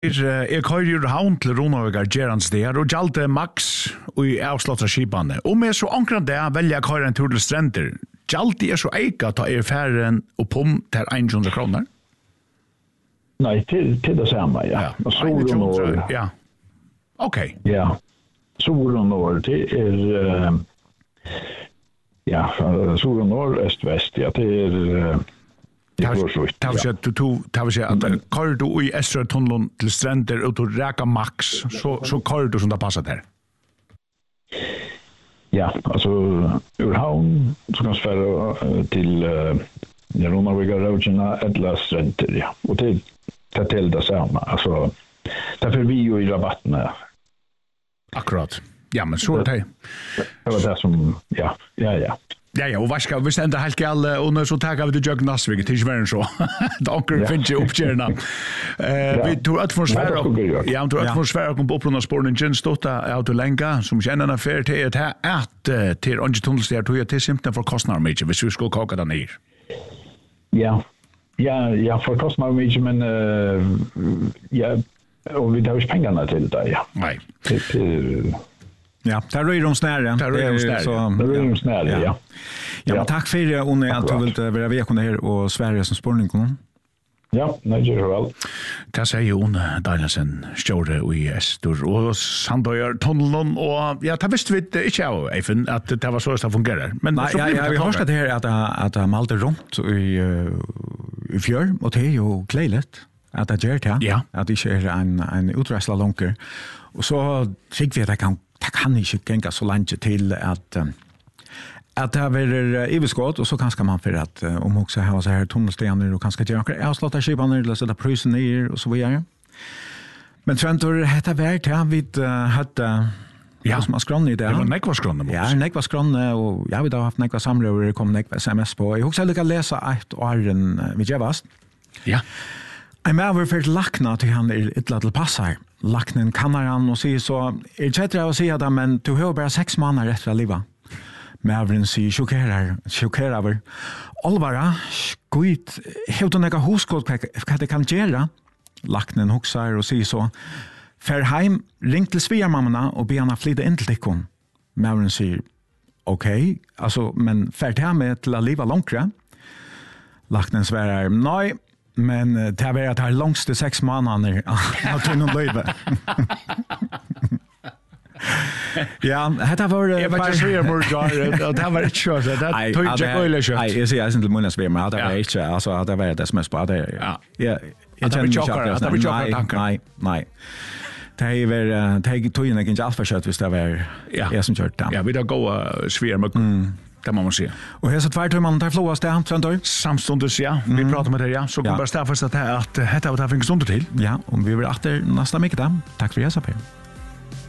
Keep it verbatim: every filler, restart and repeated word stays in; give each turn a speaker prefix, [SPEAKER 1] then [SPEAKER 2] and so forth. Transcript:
[SPEAKER 1] Jeg kører havn til Ronavegar Gerans der, og gjalte Max i avslåttra skipane. Om jeg så ankran det, velger jeg kører en tur til strender. Gjalte er så eika ta er færen og pom til hundra kroner?
[SPEAKER 2] Nej, till till det samma, ja.
[SPEAKER 1] Ja,
[SPEAKER 2] Och sol och norr.
[SPEAKER 1] Ja. Okej.
[SPEAKER 2] Ja. Sol och norr, det är uh, ja, sol och norr, öst väst, ja, det är uh, det går så.
[SPEAKER 1] Det har sett du to, det har sett att kör du i Östra tunneln till stränder och till Räka Max, så så kör du som det passar där.
[SPEAKER 2] Ja, alltså ur havn så kan sfära till uh, Ronavegar Rogerna eller stränder, ja. Och det ta till det samma. Alltså därför vi ju i rabatten.
[SPEAKER 1] Akkurat. Ja, men så är det.
[SPEAKER 2] Det var det som ja, ja, ja.
[SPEAKER 1] Ja, ja, og hva skal vi stende helt gale, og når så tager vi til Jørgen Nasvig, til ikke så. Da anker finnes ikke oppkjørende. Vi tror at for svære, ja, vi tror at for svære kom på opprunnet av spårningen, stått av til lenge, som kjenner en affær til at at til ånge tunnelsteder, tror jeg til simpelthen for kostnader mye, hvis vi skal kake den ned.
[SPEAKER 2] Ja, ja, ja, for kostnader mye, men uh, ja, og vi tar ikke pengene til det, ja.
[SPEAKER 1] Nei.
[SPEAKER 2] Til, til,
[SPEAKER 3] Ja, där rör de snäre.
[SPEAKER 1] Där rör de snäre.
[SPEAKER 2] Så där rör de snäre, ja. Ja,
[SPEAKER 3] ja men tack för det, Onne, att du vill vara vekon här och Sverige som spårning.
[SPEAKER 2] Ja, nej, det är väl.
[SPEAKER 1] Det säger Onne Danielsen, stjåre i Estor, og Sandøyer tunnelen, og ja, det visste vi ikke av, Eifen, at det var så det fungerer. Men
[SPEAKER 3] nej, ja, ja, vi har hørt det her at at han malte rundt i, i fjør, og det er jo gledeligt at det gjør det,
[SPEAKER 1] ja.
[SPEAKER 3] At det ikke er en, en utreisla lunker. Og så tykker vi at det kan det kan ikke gænga så langt til at at det er iveskått, og så kanskje man for at om også har så her tunnelstener og kanskje gjøre noen avslåtte skipene eller sette prøysen ned og så videre. Men Trentor, hette vært her vidt høtte ja, som har skrånne i det.
[SPEAKER 1] Det var nekva skrånne.
[SPEAKER 3] Ja, nekva skrånne, og ja, vi har haft nekva samrøver, det kom nekva sms på. Jeg husker jeg lykke å lese et åren vi gjevast.
[SPEAKER 1] Ja.
[SPEAKER 3] Jeg med over for lakna til han er ytla til passar. Laknen kannar han og sier så, jeg kjetter å si det, men du har bare seks måneder etter å liva. Mævren sier, sjokkerar, sjokkerar. Olvara, skuit, hevde nega hoskåd hva det kan gjøre. Laknen hoksar og sier så, fer heim, ring til svigermammana og be henne flytte inn til tikkun. Mævren sier, ok, altså, men fer til med til å liva långre. Laknen sverar, nei, men det har vært her langste seks måneder av tunn og løyve. Ja, dette var...
[SPEAKER 1] Jeg vet ikke svigermorgar, og det var ikke kjørt. Det tog ikke øyelig kjørt.
[SPEAKER 3] Nei, jeg sier jeg til munnen svigermor, det var ikke, altså, det var det som er spå. Ja, jeg kjenner ikke akkurat.
[SPEAKER 1] Det var ikke akkurat tanker.
[SPEAKER 3] Nei, nei. Det er togjen ikke alt for kjørt hvis det var jeg som kjørt det.
[SPEAKER 1] Ja, vi da går svigermor. Det må man se.
[SPEAKER 3] Og her så tværtøymannen tar flåa sted, Trøndøy?
[SPEAKER 1] Samstundes, ja. Vi prater med det, ja. Så kan bare stedfast at dette var det finnes stunder til.
[SPEAKER 3] Ja, og vi vil atter neste mye da. Takk for jeg, Saper.